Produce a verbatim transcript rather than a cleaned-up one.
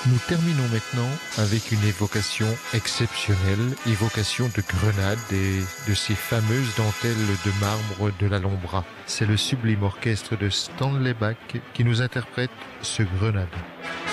Nous terminons maintenant avec une évocation exceptionnelle, évocation de Grenade et de ces fameuses dentelles de marbre de l'Alhambra. C'est le sublime orchestre de Stanley Bach qui nous interprète ce Grenade.